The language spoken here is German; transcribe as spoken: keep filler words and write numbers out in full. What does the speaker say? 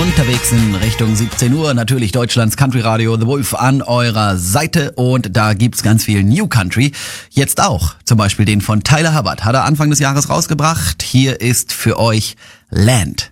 Unterwegs in Richtung siebzehn Uhr, natürlich Deutschlands Country Radio The Wolf an eurer Seite und da gibt's ganz viel New Country. Jetzt auch, zum Beispiel den von Tyler Hubbard, hat er Anfang des Jahres rausgebracht. Hier ist für euch Land.